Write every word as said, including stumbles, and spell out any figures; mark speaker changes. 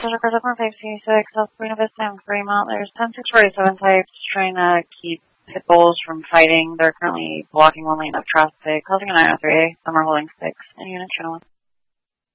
Speaker 1: Special Cars up on five six, South Buena Vista and Fremont. There's ten six forty-seven types trying to keep pit bulls from fighting. They're currently blocking one lane of traffic, causing an I O three. Some are holding six in unit channel.